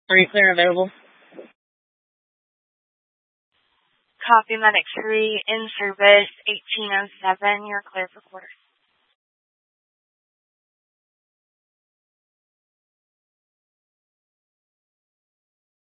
Are you clear and available? Copy Medic 3 in service 1807. You're clear for quarter.